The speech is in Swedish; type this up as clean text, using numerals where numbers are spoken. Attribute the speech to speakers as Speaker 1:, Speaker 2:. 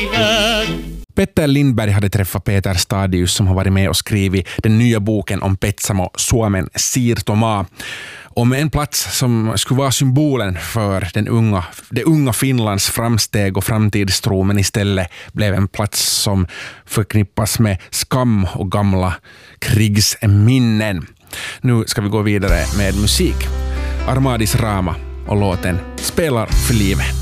Speaker 1: Petter Lindberg hade träffat Peter Stadius som har varit med och skrivit den nya boken om Petsamo, Suomen siirtomaa. Om en plats som skulle vara symbolen för det unga Finlands framsteg och framtidstro, men istället blev en plats som förknippas med skam och gamla krigsminnen. Nu ska vi gå vidare med musik. Armadis Rama och låten Spelar för livet.